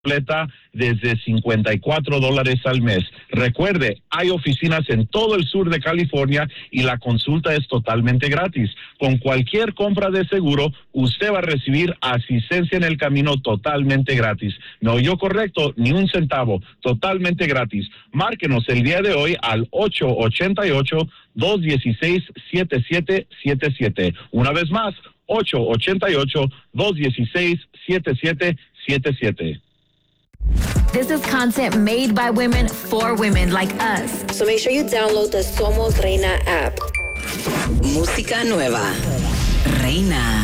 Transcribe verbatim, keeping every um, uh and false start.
completa desde cincuenta y cuatro dólares al mes. Recuerde, hay oficinas en todo el sur de California y la consulta es totalmente gratis. Con cualquier compra de seguro, usted va a recibir asistencia en el camino totalmente gratis. ¿Me oyó correcto? Ni un centavo, totalmente gratis. Márquenos el día de hoy al ocho ocho ocho, dos uno seis, siete siete siete siete. Una vez más, ocho ocho ocho, dos uno seis, siete siete siete siete. This is content made by women for women like us. So make sure you download the Somos Reina app. Música nueva. Reina.